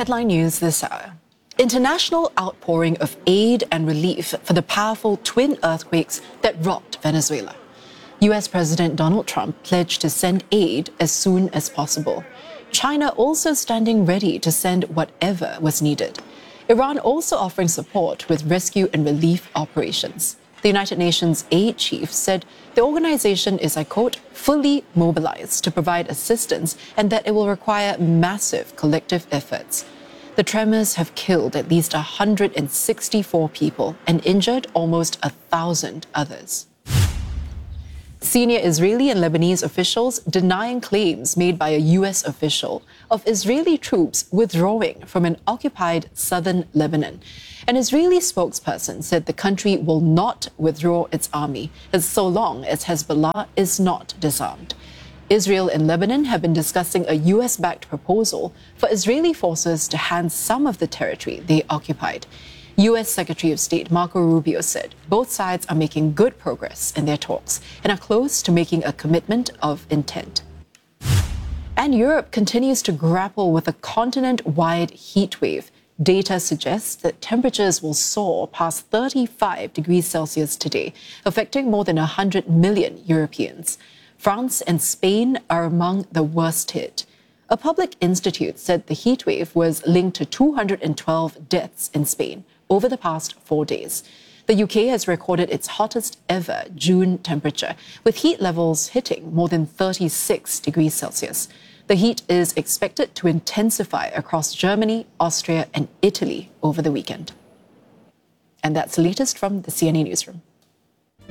Headline news this hour. International outpouring of aid and relief for the powerful twin earthquakes that rocked Venezuela. US President Donald Trump pledged to send aid as soon as possible. China also standing ready to send whatever was needed. Iran also offering support with rescue and relief operations. The United Nations aid chief said the organization is, I quote, fully mobilized to provide assistance and that it will require massive collective efforts. The tremors have killed at least 164 people and injured almost 1,000 others. Senior Israeli and Lebanese officials denying claims made by a U.S. official of Israeli troops withdrawing from an occupied southern Lebanon. An Israeli spokesperson said the country will not withdraw its army as so long as Hezbollah is not disarmed. Israel and Lebanon have been discussing a U.S.-backed proposal for Israeli forces to hand some of the territory they occupied. U.S. Secretary of State Marco Rubio said both sides are making good progress in their talks and are close to making a commitment of intent. And Europe continues to grapple with a continent-wide heat wave. Data suggests that temperatures will soar past 35 degrees Celsius today, affecting more than 100 million Europeans. France and Spain are among the worst hit. A public institute said the heat wave was linked to 212 deaths in Spain over the past 4 days. The UK has recorded its hottest ever June temperature, with heat levels hitting more than 36 degrees Celsius. The heat is expected to intensify across Germany, Austria, and Italy over the weekend. And that's the latest from the CNA Newsroom.